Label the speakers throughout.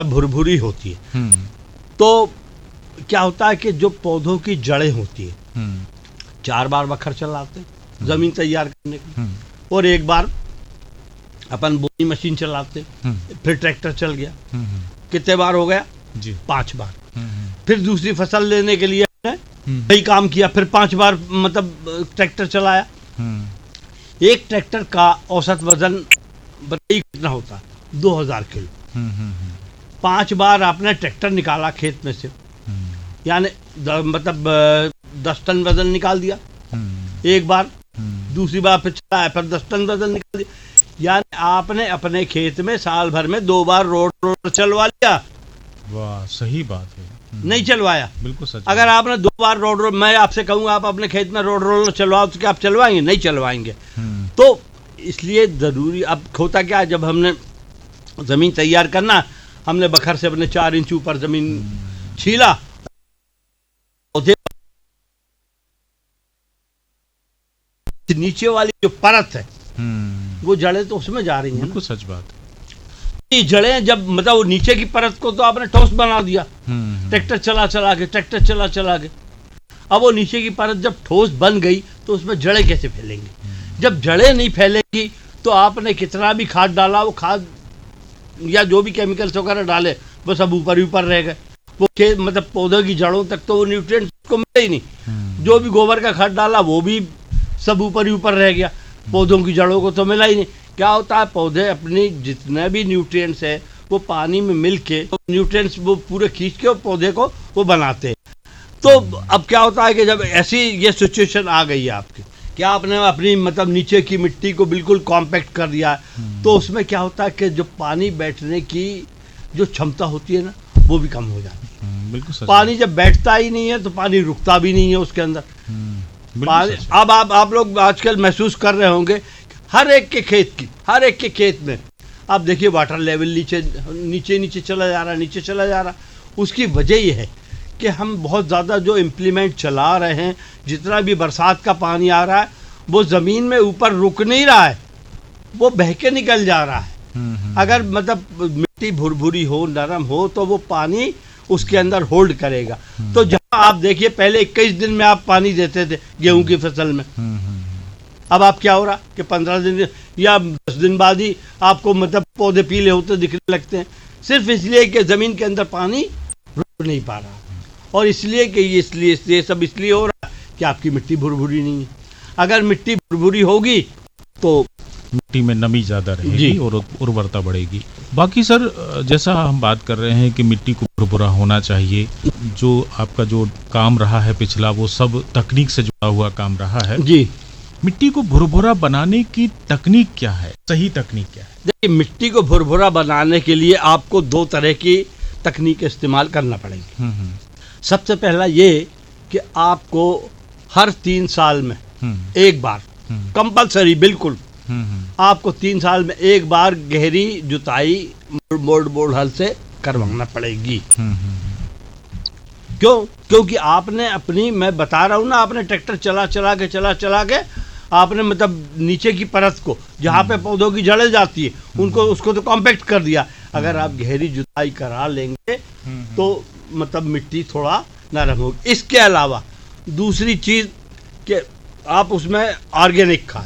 Speaker 1: भुरभुरी होती है तो क्या होता है कि जो पौधों की जड़ें होती है 4 बार बखर चलाते हैं जमीन तैयार करने की, और 1 बार अपन बोनी मशीन चलाते, फिर ट्रैक्टर चल गया। कितने बार हो गया
Speaker 2: जी?
Speaker 1: 5 बार। फिर दूसरी फसल लेने के लिए वही काम किया, फिर 5 बार मतलब ट्रैक्टर चलाया। एक ट्रैक्टर का औसत वजन बताइए कितना होता है? 2000 किलो। 5 बार आपने ट्रैक्टर निकाला खेत में से, यानी मतलब 10 टन वजन निकाल दिया 1 बार। दूसरी बार फिर चलाया, फिर 10 टन वजन निकाल दिया। यानी आपने अपने खेत में साल भर में 2 बार रोड चलवा लिया।
Speaker 2: वाह, सही बात है।
Speaker 1: नहीं चलवाया?
Speaker 2: बिल्कुल सच।
Speaker 1: अगर आपने 2 बार रोड, मैं आपसे कहूँगा आप अपने खेत में रोड रोलर चलवाओ तो क्या आप चलवाएंगे? नहीं चलवाएंगे। तो इसलिए ज़रूरी अब होता क्या, जब हमने ज़मीन तैयार करना, हमने बखर से अपने 4 इंच ऊपर ज़मीन छीला, नीचे वाली जो परत है वो जड़ें तो उसमें जा रही हैं।
Speaker 2: बिल्कुल सच बात है।
Speaker 1: ये जड़ें जब मतलब वो नीचे की परत को तो आपने ठोस बना दिया ट्रैक्टर चला चला के। अब वो नीचे की परत जब ठोस बन गई तो उसमें जड़ें कैसे फैलेंगी? जब जड़ें नहीं फैलेंगी तो आपने कितना भी खाद डाला, वो खाद या जो भी केमिकल्स वगैरह डाले वो सब ऊपर ही ऊपर रह गए। वो मतलब पौधों की जड़ों तक तो वो न्यूट्रिएंट्स को मिले ही नहीं। जो भी गोबर का खाद डाला वो भी सब ऊपर ही ऊपर रह गया, पौधों की जड़ों को तो मिला ही नहीं। क्या होता है, पौधे अपनी जितने भी न्यूट्रिएंट्स है वो पानी में मिल के न्यूट्रिएंट्स वो पूरे खींच के पौधे को वो बनाते हैं। तो अब क्या होता है कि जब ऐसी ये सिचुएशन आ गई है आपकी, क्या आपने अपनी मतलब नीचे की मिट्टी को बिल्कुल कॉम्पैक्ट कर दिया है, तो उसमें क्या होता है कि जो पानी बैठने की जो क्षमता होती है ना वो भी कम हो जाती है।
Speaker 2: बिल्कुल।
Speaker 1: पानी जब बैठता ही नहीं है तो पानी रुकता भी नहीं है उसके अंदर। अब आप लोग आजकल महसूस कर रहे होंगे हर एक के खेत में आप देखिए वाटर लेवल नीचे चला जा रहा। उसकी वजह यह है कि हम बहुत ज़्यादा जो इम्प्लीमेंट चला रहे हैं, जितना भी बरसात का पानी आ रहा है वो ज़मीन में ऊपर रुक नहीं रहा है, वो बह के निकल जा रहा है। अगर मतलब मिट्टी भुरभुरी हो, नरम हो, तो वो पानी उसके अंदर होल्ड करेगा। तो जहाँ आप देखिए पहले 21 दिन में आप पानी देते थे गेहूं की फसल में, अब आप क्या हो रहा कि 15 दिन या 10 दिन बाद ही आपको मतलब पौधे पीले होते दिखने लगते हैं, सिर्फ इसलिए कि ज़मीन के अंदर पानी रुक नहीं पा रहा। और इसलिए कि ये सब इसलिए हो रहा है कि आपकी मिट्टी भुरभुरी नहीं है। अगर मिट्टी भुरभुरी होगी तो
Speaker 2: मिट्टी में नमी ज़्यादा रहेगी और उर्वरता बढ़ेगी। बाकी सर, जैसा हम बात कर रहे हैं कि मिट्टी को भुरभुरा होना चाहिए, जो आपका जो काम रहा है पिछला वो सब तकनीक से जुड़ा हुआ काम रहा है
Speaker 1: जी।
Speaker 2: मिट्टी को भुरभुरा बनाने की तकनीक क्या है, सही तकनीक क्या है?
Speaker 1: देखिए, मिट्टी को भुरभुरा बनाने के लिए आपको 2 तरह की तकनीक इस्तेमाल करना पड़ेगी। सबसे पहला ये कि आपको हर 3 साल में एक बार कंपलसरी, बिल्कुल आपको 3 साल में एक बार गहरी जुताई मोड़ हल से करवाना पड़ेगी। क्यों? क्योंकि आपने अपनी, मैं बता रहा हूँ ना, आपने ट्रैक्टर चला के आपने मतलब नीचे की परत को जहाँ पे पौधों की जड़ें जाती है उसको तो कॉम्पैक्ट कर दिया। अगर आप गहरी जुताई करा लेंगे तो मतलब मिट्टी थोड़ा नरम होगी। इसके अलावा दूसरी चीज़ कि आप उसमें ऑर्गेनिक खाद,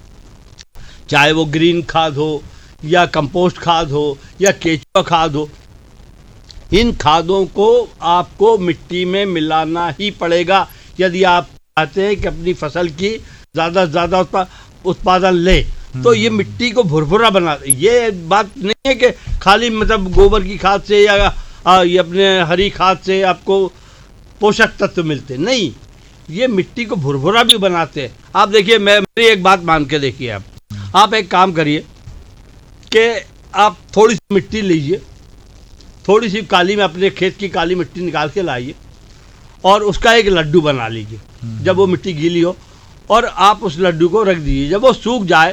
Speaker 1: चाहे वो ग्रीन खाद हो या कंपोस्ट खाद हो या केचुआ खाद हो, इन खादों को आपको मिट्टी में मिलाना ही पड़ेगा यदि आप चाहते हैं कि अपनी फसल की ज़्यादा से ज़्यादा उत्पादन ले। तो ये मिट्टी को भुरभुरा बना, ये बात नहीं है कि खाली मतलब गोबर की खाद से या ये अपने हरी खाद से आपको पोषक तत्व मिलते, नहीं, ये मिट्टी को भुरभुरा भी बनाते हैं। आप देखिए, मेरी एक बात मान के देखिए, आप एक काम करिए कि आप थोड़ी सी मिट्टी लीजिए, थोड़ी सी काली में अपने खेत की काली मिट्टी निकाल के लाइए और उसका एक लड्डू बना लीजिए जब वो मिट्टी गीली हो, और आप उस लड्डू को रख दीजिए। जब वो सूख जाए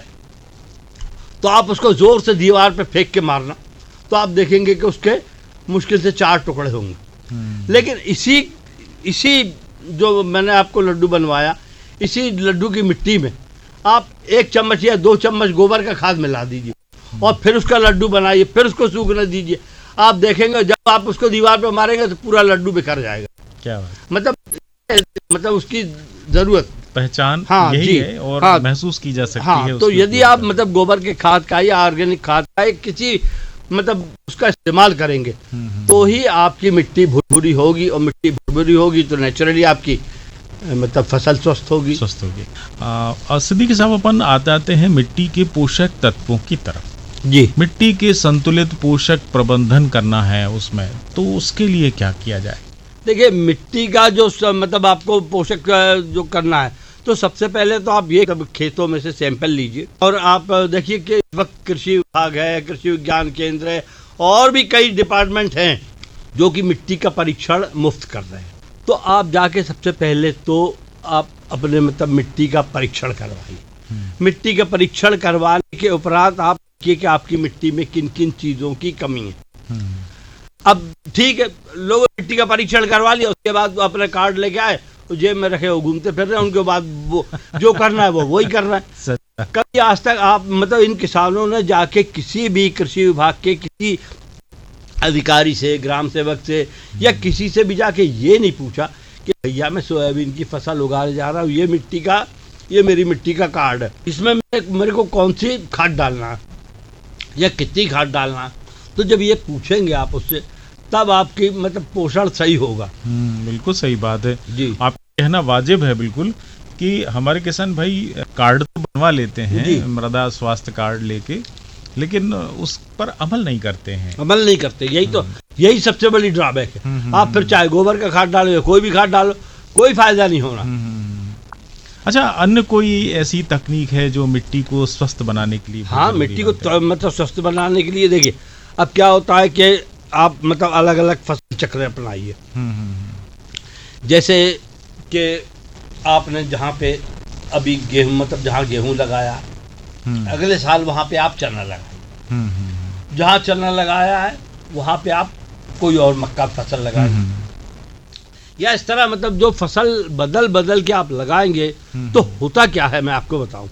Speaker 1: तो आप उसको ज़ोर से दीवार पे फेंक के मारना, तो आप देखेंगे कि उसके मुश्किल से 4 टुकड़े होंगे। लेकिन इसी जो मैंने आपको लड्डू बनवाया, इसी लड्डू की मिट्टी में आप 1 चम्मच या 2 चम्मच गोबर का खाद मिला दीजिए और फिर उसका लड्डू बनाइए, फिर उसको सूखने दीजिए। आप देखेंगे जब आप उसको दीवार पे मारेंगे तो पूरा लड्डू बिखर जाएगा।
Speaker 2: क्या बात,
Speaker 1: मतलब उसकी जरूरत
Speaker 2: पहचान
Speaker 1: हाँ,
Speaker 2: यही
Speaker 1: जी,
Speaker 2: है और
Speaker 1: हाँ,
Speaker 2: महसूस की जा सकती
Speaker 1: हाँ,
Speaker 2: है।
Speaker 1: तो
Speaker 2: उसके
Speaker 1: यदि
Speaker 2: उपयोग
Speaker 1: आप
Speaker 2: का।
Speaker 1: मतलब गोबर के खाद का या ऑर्गेनिक खाद का किसी मतलब उसका इस्तेमाल करेंगे तो ही आपकी मिट्टी भुरभुरी होगी, और मिट्टी भुरभुरी होगी तो नेचुरली आपकी मतलब फसल स्वस्थ होगी।
Speaker 2: स्वस्थ होगी। सिद्दीकी साहब, अपन आते हैं मिट्टी के पोषक तत्वों की तरफ।
Speaker 1: जी,
Speaker 2: मिट्टी के संतुलित पोषक प्रबंधन करना है उसमें, तो उसके लिए क्या किया जाए?
Speaker 1: देखिए मिट्टी का जो मतलब आपको पोषक जो करना है तो सबसे पहले तो आप ये खेतों में से सैंपल लीजिए, और आप देखिए कि इस वक्त कृषि विभाग है, कृषि विज्ञान केंद्र है, और भी कई डिपार्टमेंट हैं जो कि मिट्टी का परीक्षण मुफ्त कर रहे हैं। तो आप जाके सबसे पहले तो आप अपने मतलब मिट्टी का परीक्षण करवाइए। मिट्टी का परीक्षण करवाने के उपरांत आप देखिए कि आपकी मिट्टी में किन किन चीज़ों की कमी है। अब ठीक है, लोग मिट्टी का परीक्षण करवा लिया, उसके बाद अपने कार्ड लेके आए, तो जेब में रखे वो घूमते फिर रहे हैं, उनके बाद वो जो करना है वो वही कर रहा है। कभी आज तक आप मतलब इन किसानों ने जाके किसी भी कृषि विभाग के किसी अधिकारी से, ग्राम सेवक से या किसी से भी जाके ये नहीं पूछा कि भैया मैं सोयाबीन की फसल उगाने जा रहा हूँ, ये मेरी मिट्टी का कार्ड है, इसमें मेरे को कौन सी खाद डालना है या कितनी खाद डालना है। तो जब ये पूछेंगे आप उससे तब आपकी मतलब पोषण सही होगा।
Speaker 2: बिल्कुल सही बात है
Speaker 1: जी,
Speaker 2: आप कहना वाजिब है बिल्कुल कि हमारे किसान भाई कार्ड तो बनवा लेते हैं, मृदा स्वास्थ्य कार्ड लेके, लेकिन उस पर अमल नहीं करते हैं।
Speaker 1: अमल नहीं करते, यही सबसे बड़ी ड्रॉबैक है। आप फिर चाहे गोबर का खाद डालो या कोई भी खाद डालो, कोई फायदा नहीं होना।
Speaker 2: अच्छा, अन्य कोई ऐसी तकनीक है जो मिट्टी को स्वस्थ बनाने के लिए?
Speaker 1: हाँ, मिट्टी को मतलब स्वस्थ बनाने के लिए देखिए अब क्या होता है कि आप मतलब अलग अलग फसल चक्र अपनाइए। जैसे कि आपने जहाँ पे अभी गेहूँ मतलब जहाँ गेहूँ लगाया, अगले साल वहाँ पे आप चना लगाइए। जहाँ चना लगाया है वहाँ पे आप कोई और मक्का फसल लगाइए, या इस तरह मतलब जो फसल बदल बदल के आप लगाएंगे तो होता क्या है मैं आपको बताऊं।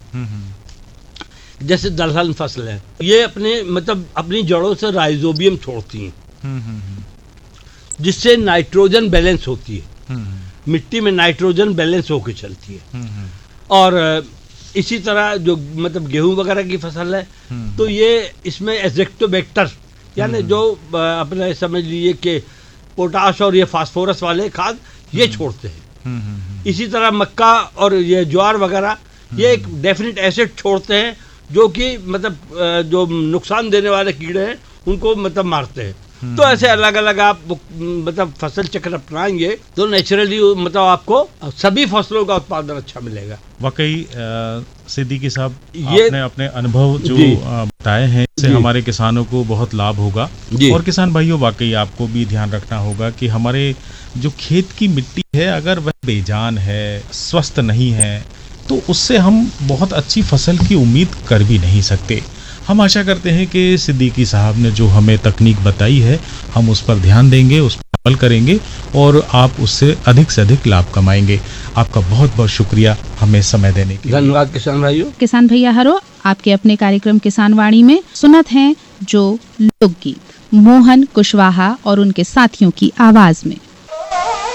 Speaker 1: जैसे दलहन फसल है, ये अपने मतलब अपनी जड़ों से राइजोबियम छोड़ती हैं, जिससे नाइट्रोजन बैलेंस होती है, मिट्टी में नाइट्रोजन बैलेंस होकर चलती है। और इसी तरह जो मतलब गेहूं वगैरह की फसल है तो ये इसमें एजेक्टोबैक्टर यानी जो अपने समझ लीजिए कि पोटाश और ये फास्फोरस वाले खाद ये छोड़ते हैं। इसी तरह मक्का और ये ज्वार वगैरह ये एक डेफिनेट एसिड छोड़ते हैं जो कि मतलब जो नुकसान देने वाले कीड़े हैं उनको मतलब मारते हैं। तो ऐसे अलग अलग आप मतलब फसल चक्र अपनाएंगे तो नेचुरली मतलब आपको सभी फसलों का उत्पादन अच्छा मिलेगा।
Speaker 2: वाकई सिद्दीकी साहब, आपने अपने अनुभव जो बताए हैं इससे हमारे किसानों को बहुत लाभ होगा। और किसान भाइयों, वाकई आपको भी ध्यान रखना होगा कि हमारे जो खेत की मिट्टी है अगर वह बेजान है, स्वस्थ नहीं है, तो उससे हम बहुत अच्छी फसल की उम्मीद कर भी नहीं सकते। हम आशा करते हैं कि सिद्दीकी साहब ने जो हमें तकनीक बताई है हम उस पर ध्यान देंगे, उस पर अमल करेंगे और आप उससे अधिक से अधिक लाभ कमाएंगे। आपका बहुत बहुत शुक्रिया हमें समय देने के लिए।
Speaker 1: धन्यवाद किसान भाइयों।
Speaker 3: किसान भैया हरो, आपके अपने कार्यक्रम किसान वाणी में सुनत हैं जो लोकगीत मोहन कुशवाहा और उनके साथियों की आवाज में।